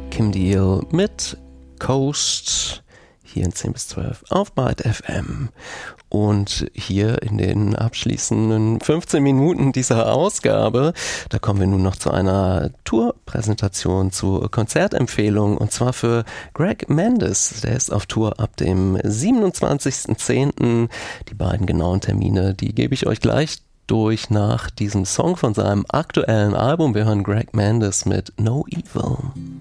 Kim Deal mit Coast hier in 10 bis 12 auf Byte FM. Und hier in den abschließenden 15 Minuten dieser Ausgabe, da kommen wir nun noch zu einer Tourpräsentation, zu Konzertempfehlungen, und zwar für Greg Mendes. Der ist auf Tour ab dem 27.10. Die beiden genauen Termine, die gebe ich euch gleich durch nach diesem Song von seinem aktuellen Album. Wir hören Greg Mendes mit No Evil.